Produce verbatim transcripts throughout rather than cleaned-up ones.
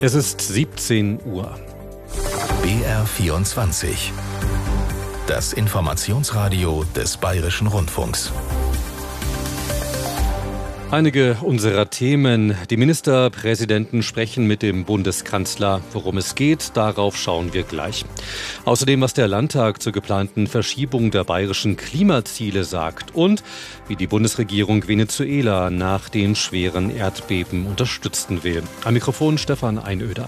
Es ist siebzehn Uhr. B R vierundzwanzig. Das Informationsradio des Bayerischen Rundfunks. Einige unserer Themen. Die Ministerpräsidenten sprechen mit dem Bundeskanzler. Worum es geht, darauf schauen wir gleich. Außerdem, was der Landtag zur geplanten Verschiebung der bayerischen Klimaziele sagt und wie die Bundesregierung Venezuela nach den schweren Erdbeben unterstützen will. Am Mikrofon Stefan Einöder.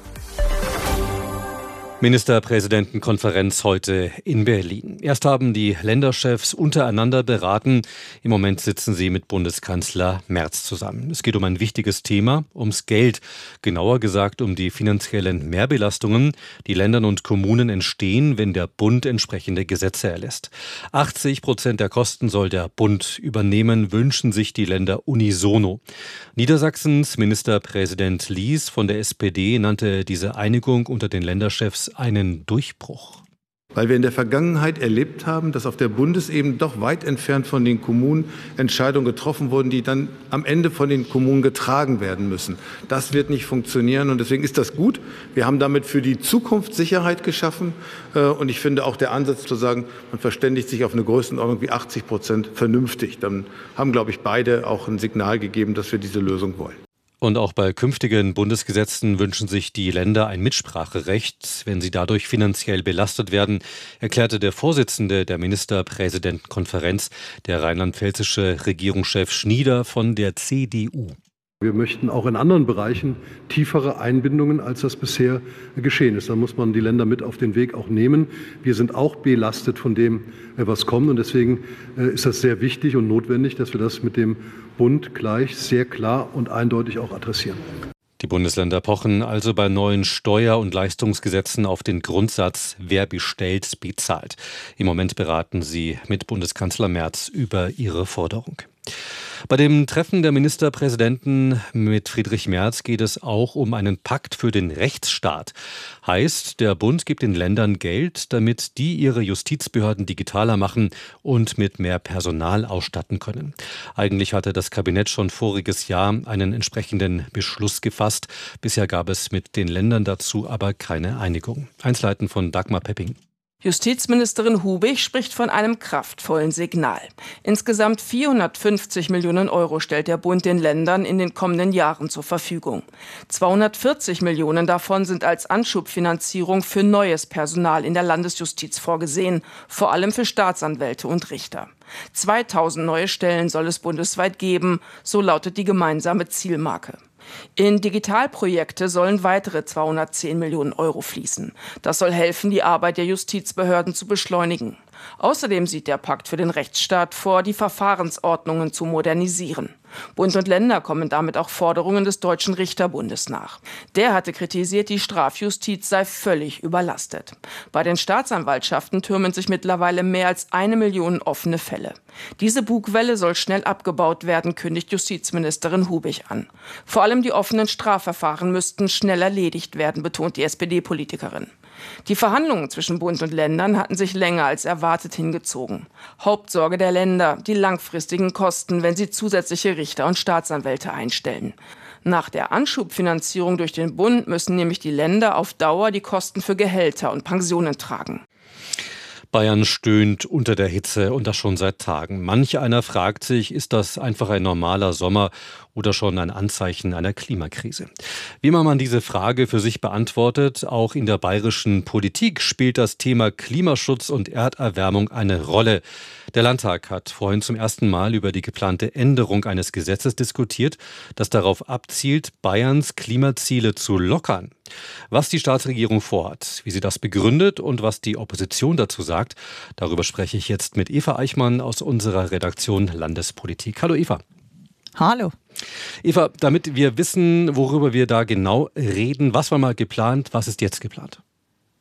Ministerpräsidentenkonferenz heute in Berlin. Erst haben die Länderchefs untereinander beraten. Im Moment sitzen sie mit Bundeskanzler Merz zusammen. Es geht um ein wichtiges Thema, ums Geld. Genauer gesagt um die finanziellen Mehrbelastungen, die Ländern und Kommunen entstehen, wenn der Bund entsprechende Gesetze erlässt. achtzig Prozent der Kosten soll der Bund übernehmen, wünschen sich die Länder unisono. Niedersachsens Ministerpräsident Lies von der S P D nannte diese Einigung unter den Länderchefs einen Durchbruch. Weil wir in der Vergangenheit erlebt haben, dass auf der Bundesebene doch weit entfernt von den Kommunen Entscheidungen getroffen wurden, die dann am Ende von den Kommunen getragen werden müssen. Das wird nicht funktionieren und deswegen ist das gut. Wir haben damit für die Zukunft Sicherheit geschaffen und ich finde auch der Ansatz zu sagen, man verständigt sich auf eine Größenordnung wie achtzig Prozent vernünftig. Dann haben, glaube ich, beide auch ein Signal gegeben, dass wir diese Lösung wollen. Und auch bei künftigen Bundesgesetzen wünschen sich die Länder ein Mitspracherecht, wenn sie dadurch finanziell belastet werden, erklärte der Vorsitzende der Ministerpräsidentenkonferenz, der rheinland-pfälzische Regierungschef Schnieder von der C D U. Wir möchten auch in anderen Bereichen tiefere Einbindungen, als das bisher geschehen ist. Da muss man die Länder mit auf den Weg auch nehmen. Wir sind auch belastet von dem, was kommt. Und deswegen ist das sehr wichtig und notwendig, dass wir das mit dem Bund gleich sehr klar und eindeutig auch adressieren. Die Bundesländer pochen also bei neuen Steuer- und Leistungsgesetzen auf den Grundsatz, wer bestellt, bezahlt. Im Moment beraten sie mit Bundeskanzler Merz über ihre Forderung. Bei dem Treffen der Ministerpräsidenten mit Friedrich Merz geht es auch um einen Pakt für den Rechtsstaat. Heißt, der Bund gibt den Ländern Geld, damit die ihre Justizbehörden digitaler machen und mit mehr Personal ausstatten können. Eigentlich hatte das Kabinett schon voriges Jahr einen entsprechenden Beschluss gefasst. Bisher gab es mit den Ländern dazu aber keine Einigung. Einzelheiten von Dagmar Pepping. Justizministerin Hubig spricht von einem kraftvollen Signal. Insgesamt vierhundertfünfzig Millionen Euro stellt der Bund den Ländern in den kommenden Jahren zur Verfügung. zweihundertvierzig Millionen davon sind als Anschubfinanzierung für neues Personal in der Landesjustiz vorgesehen, vor allem für Staatsanwälte und Richter. zweitausend neue Stellen soll es bundesweit geben, so lautet die gemeinsame Zielmarke. In Digitalprojekte sollen weitere zweihundertzehn Millionen Euro fließen. Das soll helfen, die Arbeit der Justizbehörden zu beschleunigen. Außerdem sieht der Pakt für den Rechtsstaat vor, die Verfahrensordnungen zu modernisieren. Bund und Länder kommen damit auch Forderungen des Deutschen Richterbundes nach. Der hatte kritisiert, die Strafjustiz sei völlig überlastet. Bei den Staatsanwaltschaften türmen sich mittlerweile mehr als eine Million offene Fälle. Diese Bugwelle soll schnell abgebaut werden, kündigt Justizministerin Hubig an. Vor allem die offenen Strafverfahren müssten schnell erledigt werden, betont die S P D-Politikerin. Die Verhandlungen zwischen Bund und Ländern hatten sich länger als erwartet hingezogen. Hauptsorge der Länder, die langfristigen Kosten, wenn sie zusätzliche Richter und Staatsanwälte einstellen. Nach der Anschubfinanzierung durch den Bund müssen nämlich die Länder auf Dauer die Kosten für Gehälter und Pensionen tragen. Bayern stöhnt unter der Hitze und das schon seit Tagen. Manch einer fragt sich, ist das einfach ein normaler Sommer oder schon ein Anzeichen einer Klimakrise? Wie immer man diese Frage für sich beantwortet, auch in der bayerischen Politik spielt das Thema Klimaschutz und Erderwärmung eine Rolle. Der Landtag hat vorhin zum ersten Mal über die geplante Änderung eines Gesetzes diskutiert, das darauf abzielt, Bayerns Klimaziele zu lockern. Was die Staatsregierung vorhat, wie sie das begründet und was die Opposition dazu sagt, darüber spreche ich jetzt mit Eva Eichmann aus unserer Redaktion Landespolitik. Hallo Eva. Hallo. Eva, damit wir wissen, worüber wir da genau reden, was war mal geplant, was ist jetzt geplant?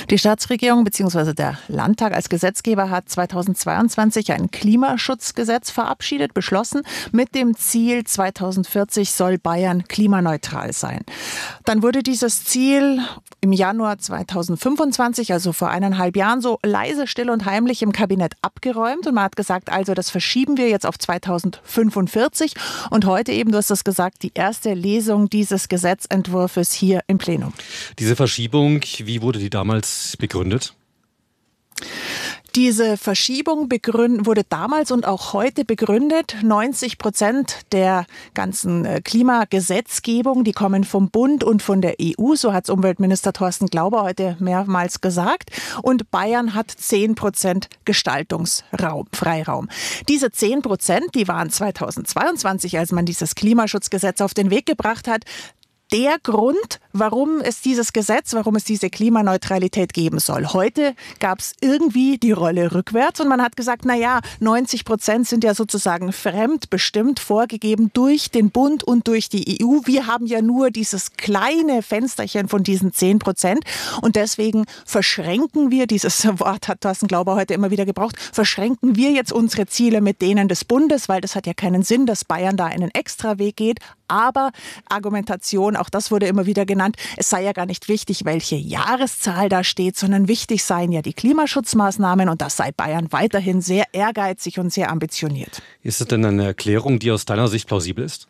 Die Staatsregierung bzw. der Landtag als Gesetzgeber hat zweitausendzweiundzwanzig ein Klimaschutzgesetz verabschiedet, beschlossen. Mit dem Ziel, zweitausendvierzig soll Bayern klimaneutral sein. Dann wurde dieses Ziel im Januar zweitausendfünfundzwanzig, also vor eineinhalb Jahren, so leise, still und heimlich im Kabinett abgeräumt. Und man hat gesagt, also das verschieben wir jetzt auf zweitausendfünfundvierzig. Und heute eben, du hast das gesagt, die erste Lesung dieses Gesetzentwurfs hier im Plenum. Diese Verschiebung, wie wurde die damals begründet? Diese Verschiebung begründ, wurde damals und auch heute begründet. neunzig Prozent der ganzen Klimagesetzgebung, die kommen vom Bund und von der E U, so hat es Umweltminister Thorsten Glauber heute mehrmals gesagt. Und Bayern hat zehn Prozent Gestaltungsraum, Freiraum. Diese zehn Prozent, die waren zweitausendzweiundzwanzig, als man dieses Klimaschutzgesetz auf den Weg gebracht hat, der Grund, warum es dieses Gesetz, warum es diese Klimaneutralität geben soll. Heute gab es irgendwie die Rolle rückwärts und man hat gesagt, na ja, neunzig Prozent sind ja sozusagen fremdbestimmt, vorgegeben durch den Bund und durch die E U. Wir haben ja nur dieses kleine Fensterchen von diesen zehn Prozent und deswegen verschränken wir, dieses Wort hat Thorsten Glauber heute immer wieder gebraucht, verschränken wir jetzt unsere Ziele mit denen des Bundes, weil das hat ja keinen Sinn, dass Bayern da einen Extraweg geht. Aber Argumentation, auch das wurde immer wieder genannt, es sei ja gar nicht wichtig, welche Jahreszahl da steht, sondern wichtig seien ja die Klimaschutzmaßnahmen und das sei Bayern weiterhin sehr ehrgeizig und sehr ambitioniert. Ist es denn eine Erklärung, die aus deiner Sicht plausibel ist?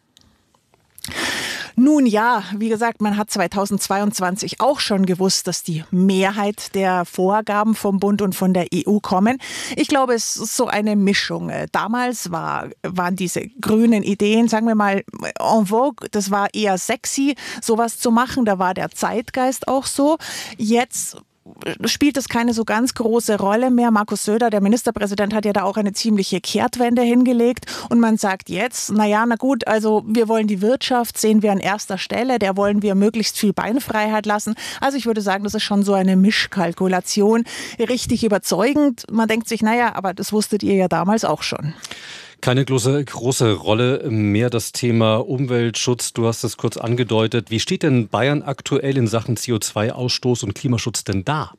Nun ja, wie gesagt, man hat zweitausendzweiundzwanzig auch schon gewusst, dass die Mehrheit der Vorgaben vom Bund und von der E U kommen. Ich glaube, es ist so eine Mischung. Damals war, waren diese grünen Ideen, sagen wir mal, en vogue. Das war eher sexy, sowas zu machen. Da war der Zeitgeist auch so. Jetzt spielt es keine so ganz große Rolle mehr. Markus Söder, der Ministerpräsident, hat ja da auch eine ziemliche Kehrtwende hingelegt. Und man sagt jetzt, naja, na gut, also wir wollen die Wirtschaft, sehen wir an erster Stelle, der wollen wir möglichst viel Beinfreiheit lassen. Also ich würde sagen, das ist schon so eine Mischkalkulation. Richtig überzeugend. Man denkt sich, naja, aber das wusstet ihr ja damals auch schon. Keine große, große Rolle mehr das Thema Umweltschutz. Du hast es kurz angedeutet. Wie steht denn Bayern aktuell in Sachen C O zwei Ausstoß und Klimaschutz denn da?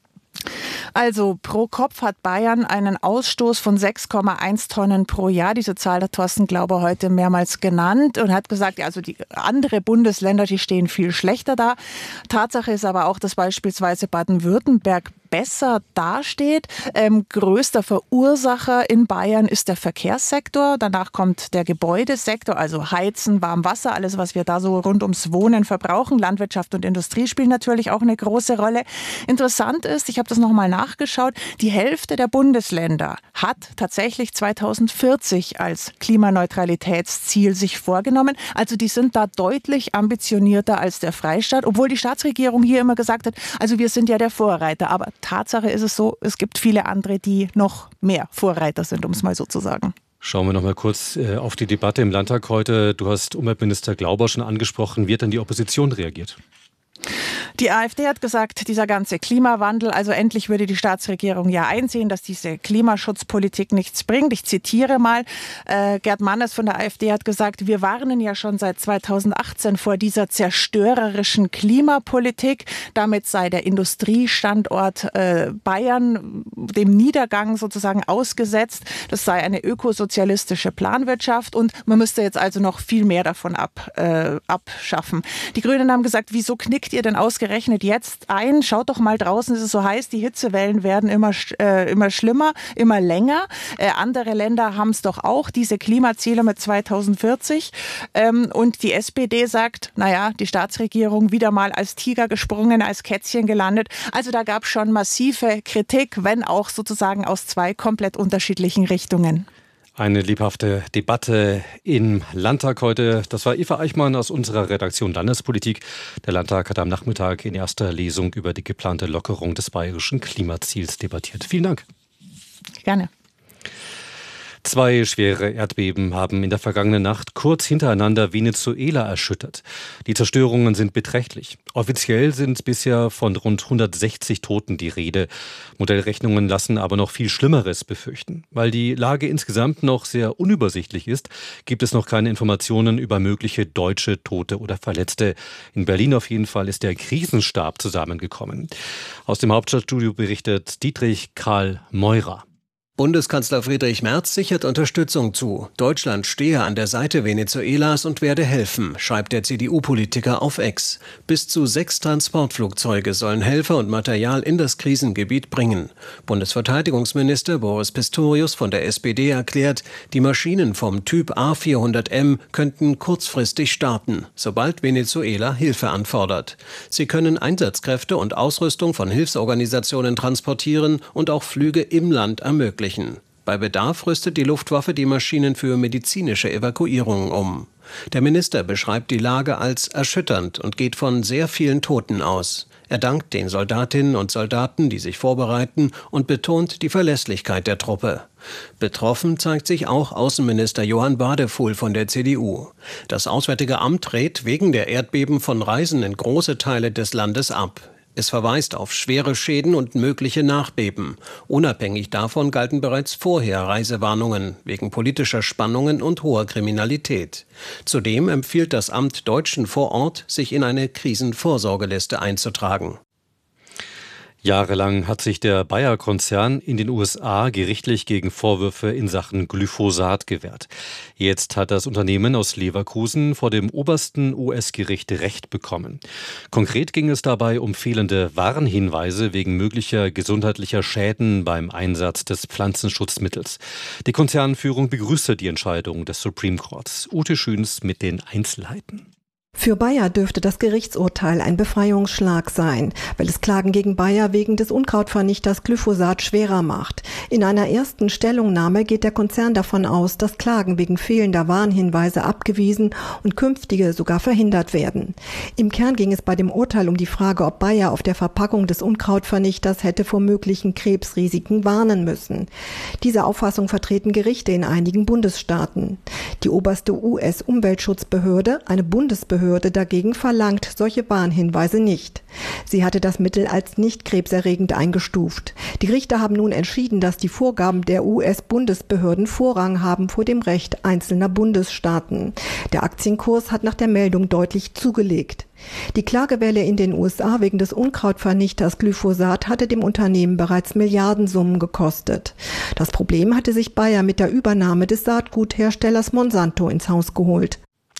Also pro Kopf hat Bayern einen Ausstoß von sechs Komma eins Tonnen pro Jahr. Diese Zahl hat Thorsten Glauber heute mehrmals genannt und hat gesagt, also die andere Bundesländer, die stehen viel schlechter da. Tatsache ist aber auch, dass beispielsweise Baden-Württemberg besser dasteht. Ähm, größter Verursacher in Bayern ist der Verkehrssektor. Danach kommt der Gebäudesektor, also Heizen, Warmwasser, alles, was wir da so rund ums Wohnen verbrauchen. Landwirtschaft und Industrie spielen natürlich auch eine große Rolle. Interessant ist, ich habe das nochmal nachgeschaut, die Hälfte der Bundesländer hat tatsächlich zweitausendvierzig als Klimaneutralitätsziel sich vorgenommen. Also die sind da deutlich ambitionierter als der Freistaat, obwohl die Staatsregierung hier immer gesagt hat, also wir sind ja der Vorreiter. Aber Tatsache ist es so, es gibt viele andere, die noch mehr Vorreiter sind, um es mal so zu sagen. Schauen wir noch mal kurz auf die Debatte im Landtag heute. Du hast Umweltminister Glauber schon angesprochen. Wie hat denn die Opposition reagiert? Die AfD hat gesagt, dieser ganze Klimawandel, also endlich würde die Staatsregierung ja einsehen, dass diese Klimaschutzpolitik nichts bringt. Ich zitiere mal, äh, Gerd Mannes von der AfD hat gesagt, wir warnen ja schon seit zweitausendachtzehn vor dieser zerstörerischen Klimapolitik. Damit sei der Industriestandort äh, Bayern dem Niedergang sozusagen ausgesetzt. Das sei eine ökosozialistische Planwirtschaft und man müsste jetzt also noch viel mehr davon ab, äh, abschaffen. Die Grünen haben gesagt, wieso knickt ihr denn ausgerechnet jetzt ein? Schaut doch mal draußen, es ist so heiß, die Hitzewellen werden immer, äh, immer schlimmer, immer länger. Äh, andere Länder haben es doch auch, diese Klimaziele mit zweitausendvierzig. Ähm, und die S P D sagt, naja, die Staatsregierung wieder mal als Tiger gesprungen, als Kätzchen gelandet. Also da gab es schon massive Kritik, wenn auch sozusagen aus zwei komplett unterschiedlichen Richtungen. Eine lebhafte Debatte im Landtag heute. Das war Eva Eichmann aus unserer Redaktion Landespolitik. Der Landtag hat am Nachmittag in erster Lesung über die geplante Lockerung des bayerischen Klimaziels debattiert. Vielen Dank. Gerne. Zwei schwere Erdbeben haben in der vergangenen Nacht kurz hintereinander Venezuela erschüttert. Die Zerstörungen sind beträchtlich. Offiziell sind bisher von rund hundertsechzig Toten die Rede. Modellrechnungen lassen aber noch viel Schlimmeres befürchten. Weil die Lage insgesamt noch sehr unübersichtlich ist, gibt es noch keine Informationen über mögliche deutsche Tote oder Verletzte. In Berlin auf jeden Fall ist der Krisenstab zusammengekommen. Aus dem Hauptstadtstudio berichtet Dietrich Karl Meurer. Bundeskanzler Friedrich Merz sichert Unterstützung zu. Deutschland stehe an der Seite Venezuelas und werde helfen, schreibt der C D U-Politiker auf X. Bis zu sechs Transportflugzeuge sollen Helfer und Material in das Krisengebiet bringen. Bundesverteidigungsminister Boris Pistorius von der S P D erklärt, die Maschinen vom Typ A vierhundert M könnten kurzfristig starten, sobald Venezuela Hilfe anfordert. Sie können Einsatzkräfte und Ausrüstung von Hilfsorganisationen transportieren und auch Flüge im Land ermöglichen. Bei Bedarf rüstet die Luftwaffe die Maschinen für medizinische Evakuierungen um. Der Minister beschreibt die Lage als erschütternd und geht von sehr vielen Toten aus. Er dankt den Soldatinnen und Soldaten, die sich vorbereiten, und betont die Verlässlichkeit der Truppe. Betroffen zeigt sich auch Außenminister Johann Badefuhl von der C D U. Das Auswärtige Amt rät wegen der Erdbeben von Reisen in große Teile des Landes ab. Es verweist auf schwere Schäden und mögliche Nachbeben. Unabhängig davon galten bereits vorher Reisewarnungen wegen politischer Spannungen und hoher Kriminalität. Zudem empfiehlt das Amt Deutschen vor Ort, sich in eine Krisenvorsorgeliste einzutragen. Jahrelang hat sich der Bayer-Konzern in den U S A gerichtlich gegen Vorwürfe in Sachen Glyphosat gewehrt. Jetzt hat das Unternehmen aus Leverkusen vor dem obersten U S-Gericht Recht bekommen. Konkret ging es dabei um fehlende Warnhinweise wegen möglicher gesundheitlicher Schäden beim Einsatz des Pflanzenschutzmittels. Die Konzernführung begrüßte die Entscheidung des Supreme Courts. Ute Schüns mit den Einzelheiten. Für Bayer dürfte das Gerichtsurteil ein Befreiungsschlag sein, weil es Klagen gegen Bayer wegen des Unkrautvernichters Glyphosat schwerer macht. In einer ersten Stellungnahme geht der Konzern davon aus, dass Klagen wegen fehlender Warnhinweise abgewiesen und künftige sogar verhindert werden. Im Kern ging es bei dem Urteil um die Frage, ob Bayer auf der Verpackung des Unkrautvernichters hätte vor möglichen Krebsrisiken warnen müssen. Diese Auffassung vertreten Gerichte in einigen Bundesstaaten. Die oberste U S-Umweltschutzbehörde, eine Bundesbehörde, Behörde dagegen verlangt solche Warnhinweise nicht. Sie hatte das Mittel als nicht krebserregend eingestuft. Die Richter haben nun entschieden, dass die Vorgaben der U S-Bundesbehörden Vorrang haben vor dem Recht einzelner Bundesstaaten. Der Aktienkurs hat nach der Meldung deutlich zugelegt. Die Klagewelle in den U S A wegen des Unkrautvernichters Glyphosat hatte dem Unternehmen bereits Milliardensummen gekostet. Das Problem hatte sich Bayer mit der Übernahme des Saatgutherstellers Monsanto ins Haus geholt.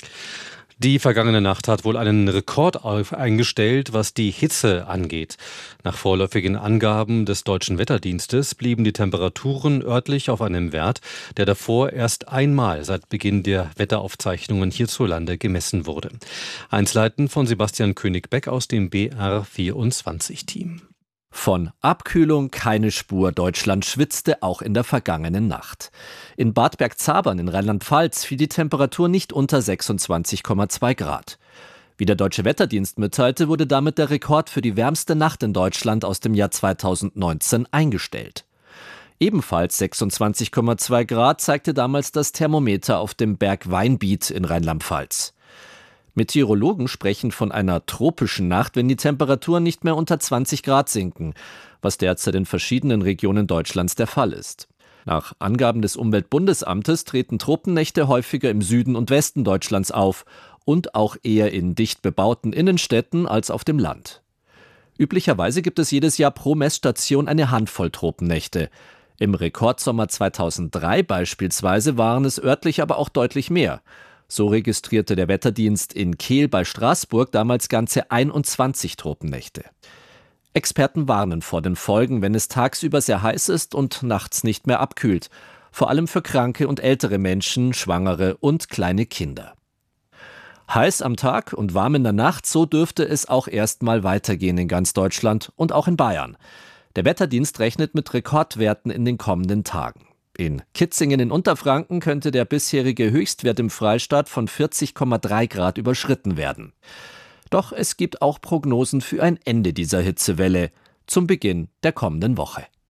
Die vergangene Nacht hat wohl einen Rekord eingestellt, was die Hitze angeht. Nach vorläufigen Angaben des Deutschen Wetterdienstes blieben die Temperaturen örtlich auf einem Wert, der davor erst einmal seit Beginn der Wetteraufzeichnungen hierzulande gemessen wurde. Einzelheiten von Sebastian König-Beck aus dem B R vierundzwanzig-Team. Von Abkühlung keine Spur. Deutschland schwitzte auch in der vergangenen Nacht. In Bad Bergzabern in Rheinland-Pfalz fiel die Temperatur nicht unter sechsundzwanzig Komma zwei Grad. Wie der Deutsche Wetterdienst mitteilte, wurde damit der Rekord für die wärmste Nacht in Deutschland aus dem Jahr zweitausendneunzehn eingestellt. Ebenfalls sechsundzwanzig Komma zwei Grad zeigte damals das Thermometer auf dem Berg Weinbiet in Rheinland-Pfalz. Meteorologen sprechen von einer tropischen Nacht, wenn die Temperaturen nicht mehr unter zwanzig Grad sinken, was derzeit in verschiedenen Regionen Deutschlands der Fall ist. Nach Angaben des Umweltbundesamtes treten Tropennächte häufiger im Süden und Westen Deutschlands auf und auch eher in dicht bebauten Innenstädten als auf dem Land. Üblicherweise gibt es jedes Jahr pro Messstation eine Handvoll Tropennächte. Im Rekordsommer zweitausenddrei beispielsweise waren es örtlich aber auch deutlich mehr. So registrierte der Wetterdienst in Kehl bei Straßburg damals ganze einundzwanzig Tropennächte. Experten warnen vor den Folgen, wenn es tagsüber sehr heiß ist und nachts nicht mehr abkühlt. Vor allem für kranke und ältere Menschen, Schwangere und kleine Kinder. Heiß am Tag und warm in der Nacht, so dürfte es auch erstmal weitergehen in ganz Deutschland und auch in Bayern. Der Wetterdienst rechnet mit Rekordwerten in den kommenden Tagen. In Kitzingen in Unterfranken könnte der bisherige Höchstwert im Freistaat von vierzig Komma drei Grad überschritten werden. Doch es gibt auch Prognosen für ein Ende dieser Hitzewelle zum Beginn der kommenden Woche.